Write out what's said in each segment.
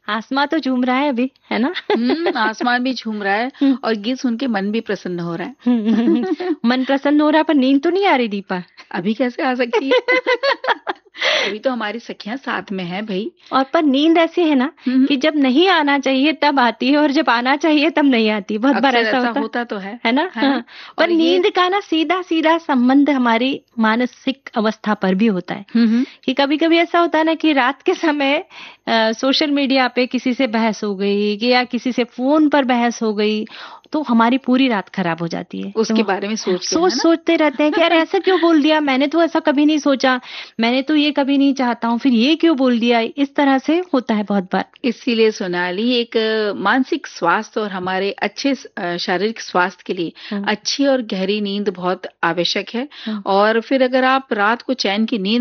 आसमां तो झूम रहा है अभी, है ना? आसमान भी झूम रहा है हम्म, और गीत सुन के मन भी प्रसन्न हो रहा है। मन प्रसन्न हो रहा है पर नींद तो नहीं आ रही दीपा। अभी कैसे आ सकती है? अभी तो हमारी सखियां साथ में है भाई। और पर नींद ऐसी है ना हम्म। कि जब नहीं आना चाहिए तब आती है और जब आना चाहिए तब नहीं आती, बहुत बार अक्सर ऐसा ऐसा होता होता तो है ना? है ना? हाँ। पर और ये नींद का ना सीधा सीधा संबंध हमारी मानसिक अवस्था पर भी होता है। हम्म। कि कभी कभी ऐसा होता है ना कि रात के समय सोशल मीडिया पे किसी से बहस हो गई कि या किसी से फोन पर बहस हो गई, तो हमारी पूरी रात खराब हो जाती है। उसके तो बारे में सोच के, है ना? सोचते रहते हैं कि अरे ऐसा क्यों बोल दिया, मैंने तो ऐसा कभी नहीं सोचा, मैंने तो ये कभी नहीं चाहता हूँ, फिर ये क्यों बोल दिया, इस तरह से होता है बहुत बार। इसीलिए सोनाली, एक मानसिक स्वास्थ्य और हमारे अच्छे शारीरिक स्वास्थ्य के लिए हम्म, अच्छी और गहरी नींद बहुत आवश्यक है। हम्म, और फिर अगर आप रात को चैन की नींद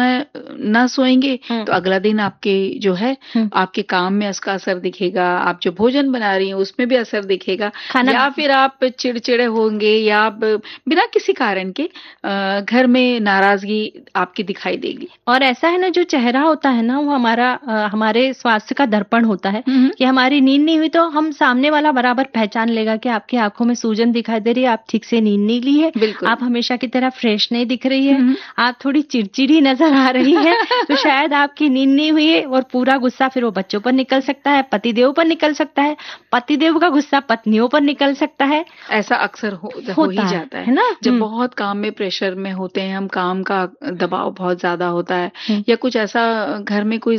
ना सोएंगे हम्म, तो अगला दिन आपके जो है हम्म। आपके काम में उसका असर दिखेगा, आप जो भोजन बना रही हैं उसमें भी असर दिखेगा, खाना। या फिर आप चिड़चिड़े होंगे, या आप बिना किसी कारण के घर में नाराजगी आपकी दिखाई देगी। और ऐसा है ना, जो चेहरा होता है ना वो हमारा हमारे स्वास्थ्य का दर्पण होता है। हम्म। कि हमारी नींद नहीं हुई तो हम सामने वाला बराबर पहचान लेगा कि आपकी आंखों में सूजन दिखाई दे रही है, आप ठीक से नींद नहीं ली है, बिल्कुल। आप हमेशा की तरह फ्रेश नहीं दिख रही है, हम्म। आप थोड़ी चिड़चिड़ी नजर आ रही है, तो शायद आपकी नींद नहीं हुई है। और पूरा गुस्सा फिर वो बच्चों पर निकल सकता है, पतिदेव पर निकल सकता है, पतिदेव का गुस्सा पत्नियों पर निकल सकता है। ऐसा अक्सर हो होता ही जाता है। है ना? जब बहुत काम में प्रेशर में होते हैं हम, काम का दबाव बहुत ज्यादा होता है, या कुछ ऐसा घर में कोई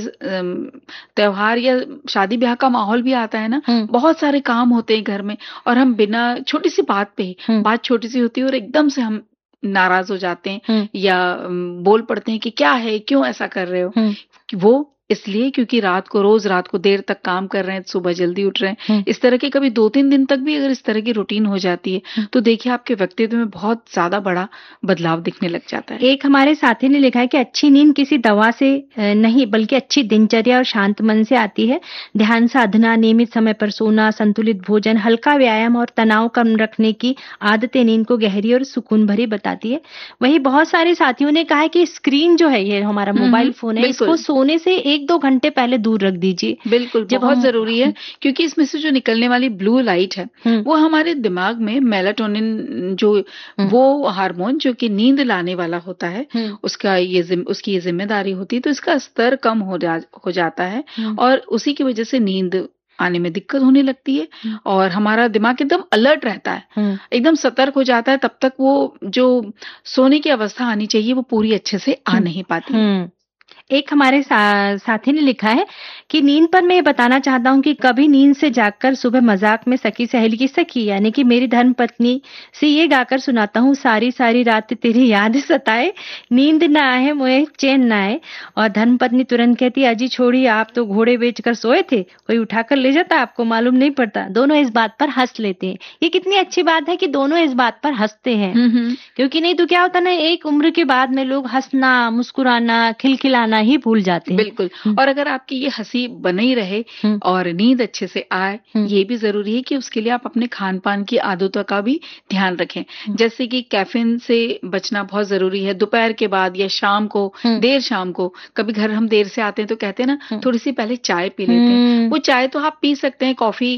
त्योहार या शादी ब्याह का माहौल भी आता है ना, हम्म, बहुत सारे काम होते हैं घर में, और हम बिना छोटी सी बात पे ही, हम्म, बात छोटी सी होती है और एकदम से हम नाराज हो जाते हैं, हम्म, या बोल पड़ते हैं कि क्या है, क्यों ऐसा कर रहे हो। हम्म, कि वो इसलिए क्योंकि रोज रात को देर तक काम कर रहे हैं, सुबह जल्दी उठ रहे हैं। हम्म, इस तरह के कभी 2-3 दिन तक भी अगर इस तरह की रूटीन हो जाती है हम्म। तो देखिए आपके व्यक्तित्व में बहुत ज्यादा बड़ा बदलाव दिखने लग जाता है। एक हमारे साथी ने लिखा है कि अच्छी नींद किसी दवा से नहीं बल्कि अच्छी दिनचर्या और शांत मन से आती है। ध्यान साधना, नियमित समय पर सोना, संतुलित भोजन, हल्का व्यायाम और तनाव कम रखने की आदतें नींद को गहरी और सुकून भरी बताती है। वहीं बहुत सारे साथियों ने कहा है कि स्क्रीन जो है, ये हमारा मोबाइल फोन है, इसको बिल्कुल सोने से 1-2 घंटे पहले दूर रख दीजिए। बिल्कुल जब बहुत हम जरूरी है, क्योंकि इसमें से जो निकलने वाली ब्लू लाइट है हम्म, वो हमारे दिमाग में मेलाटोनिन, जो हम्म, वो हार्मोन जो कि नींद लाने वाला होता है, हम्म, उसकी ये जिम्मेदारी होती है, तो इसका स्तर कम हो जाता है, हम्म, और उसी की वजह से नींद आने में दिक्कत होने लगती है, हम्म, और हमारा दिमाग एकदम अलर्ट रहता है, हम्म, एकदम सतर्क हो जाता है। तब तक वो जो सोने की अवस्था आनी चाहिए वो पूरी अच्छे से आ हम्म, नहीं पाती है। हम्म। एक हमारे साथी ने लिखा है कि नींद पर मैं ये बताना चाहता हूँ कि कभी नींद से जागकर सुबह मजाक में सखी सहेली की सखी यानी कि मेरी धर्म पत्नी से ये गाकर सुनाता हूँ, सारी सारी रात तेरी याद सताए, नींद ना आए मुझे चैन ना आए। और धर्म पत्नी तुरंत कहती है, अजी छोड़िए, आप तो घोड़े बेचकर सोए थे, कोई उठाकर ले जाता, आपको मालूम नहीं पड़ता। दोनों इस बात पर हंस लेते हैं। ये कितनी अच्छी बात है कि दोनों इस बात पर हंसते हैं। हम्म। क्योंकि नहीं तो क्या होता ना, एक उम्र के बाद में लोग हंसना, मुस्कुराना, खिलखिलाना ही भूल जाते हैं। बिल्कुल। और अगर आपकी ये हंसी बनी रहे हम्म, और नींद अच्छे से आए, हम्म, ये भी जरूरी है कि उसके लिए आप अपने खान पान की आदतों का भी ध्यान रखें। हम्म, जैसे कि कैफीन से बचना बहुत जरूरी है। दोपहर के बाद या शाम को, हम्म, देर शाम को, कभी घर हम देर से आते हैं तो कहते हैं ना हम्म, थोड़ी सी पहले चाय पी लेते हैं, हम्म। वो चाय तो आप पी सकते हैं, कॉफी